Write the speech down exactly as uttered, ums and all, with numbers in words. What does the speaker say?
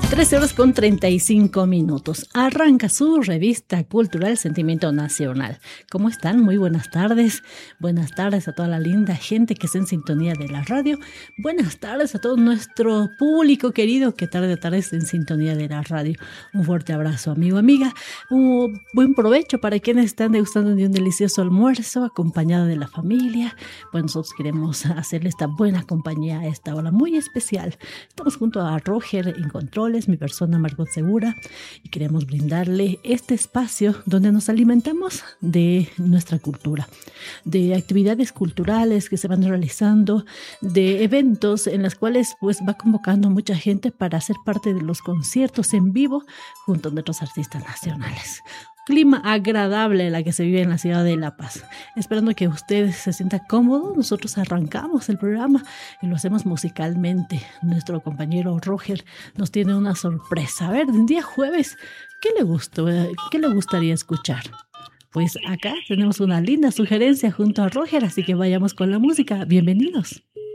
trece horas con treinta y cinco minutos. Arranca su revista cultural Sentimiento Nacional. ¿Cómo están? Muy buenas tardes. Buenas tardes a toda la linda gente que está en sintonía de la radio. Buenas tardes a todo nuestro público querido que tarde a tarde está en sintonía de la radio. Un fuerte abrazo, amigo, amiga. Un buen provecho para quienes están degustando de un delicioso almuerzo acompañado de la familia. Pues nosotros queremos hacerle esta buena compañía a esta hora muy especial. Estamos junto a Roger en controles, mi persona Margot Segura, y queremos brindarle este espacio donde nos alimentamos de nuestra cultura, de actividades culturales que se van realizando, de eventos en los cuales pues va convocando mucha gente para ser parte de los conciertos en vivo junto a otros artistas nacionales. Clima agradable la que se vive en la ciudad de La Paz. Esperando que usted se sienta cómodo, nosotros arrancamos el programa y lo hacemos musicalmente. Nuestro compañero Roger nos tiene una sorpresa. A ver, el día jueves, ¿qué le gustó? ¿Qué le gustaría escuchar? Pues acá tenemos una linda sugerencia junto a Roger, así que vayamos con la música. Bienvenidos.